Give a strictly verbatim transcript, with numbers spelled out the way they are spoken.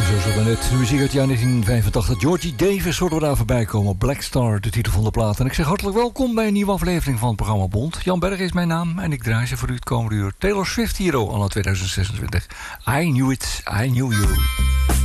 Net de muziek uit het jaar negentien vijfentachtig. Georgie Davis hoorden we daar voorbij komen. Black Star, de titel van de plaat. En ik zeg hartelijk welkom bij een nieuwe aflevering van het programma Bond. Jan Berg is mijn naam en ik draai ze voor u het komende uur. Taylor Swift hier anno tweeduizend zesentwintig. I knew it, I knew you.